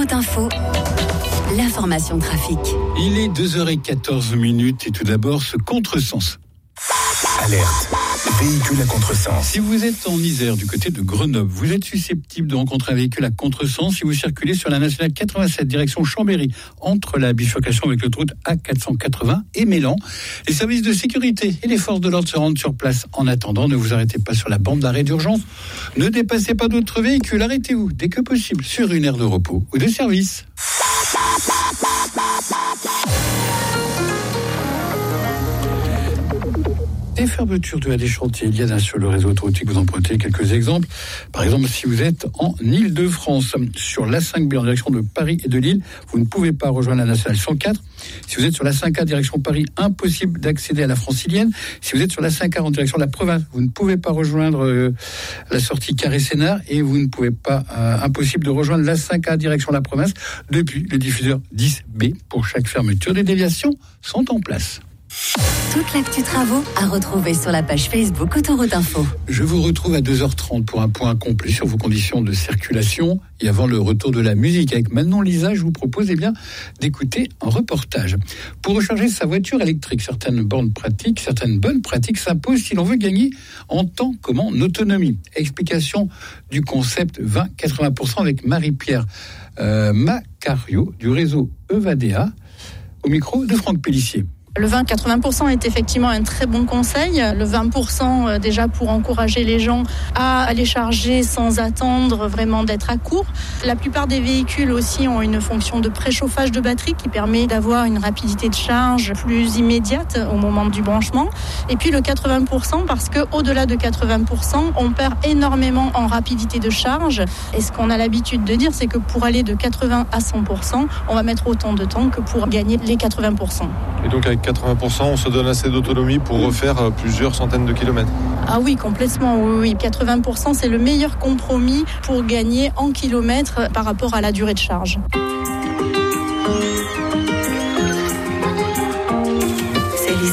Autoroute Info, l'information trafic. Il est 2h14 et tout d'abord ce contresens. Alerte, véhicule à contresens. Si vous êtes en Isère du côté de Grenoble, vous êtes susceptible de rencontrer un véhicule à contresens si vous circulez sur la nationale 87 direction Chambéry, entre la bifurcation avec l'autoroute A480 et Mélan. Les services de sécurité et les forces de l'ordre se rendent sur place. En attendant, ne vous arrêtez pas sur la bande d'arrêt d'urgence. Ne dépassez pas d'autres véhicules. Arrêtez-vous dès que possible sur une aire de repos ou de service. Des fermetures de des chantiers, il y en a sur le réseau autoroutier, vous empruntez quelques exemples. Par exemple, si vous êtes en Île-de-France, sur l'A5B en direction de Paris et de Lille, vous ne pouvez pas rejoindre la nationale 104. Si vous êtes sur la 5A direction Paris, impossible d'accéder à la Francilienne. Si vous êtes sur la 5A en direction de la province, vous ne pouvez pas rejoindre la sortie Carré-Sénard et vous ne pouvez pas, impossible de rejoindre la 5A direction la province depuis le diffuseur 10B. Pour chaque fermeture, des déviations sont en place. Toute l'actu travaux à retrouver sur la page Facebook Autoroute Info. Je vous retrouve à 2h30 pour un point complet sur vos conditions de circulation et avant le retour de la musique avec Manon Lisa, je vous propose d'écouter un reportage. Pour recharger sa voiture électrique, certaines bonnes pratiques s'imposent si l'on veut gagner en temps comme en autonomie. Explication du concept 20-80% avec Marie-Pierre Macario du réseau Evadea au micro de Franck Pellissier. Le 20-80% est effectivement un très bon conseil. Le 20% déjà pour encourager les gens à aller charger sans attendre vraiment d'être à court. La plupart des véhicules aussi ont une fonction de préchauffage de batterie qui permet d'avoir une rapidité de charge plus immédiate au moment du branchement. Et puis le 80% parce que au-delà de 80%, on perd énormément en rapidité de charge. Et ce qu'on a l'habitude de dire, c'est que pour aller de 80 à 100%, on va mettre autant de temps que pour gagner les 80%. Et donc avec 80%, on se donne assez d'autonomie pour refaire plusieurs centaines de kilomètres. Ah oui, complètement, oui. 80%, c'est le meilleur compromis pour gagner en kilomètres par rapport à la durée de charge.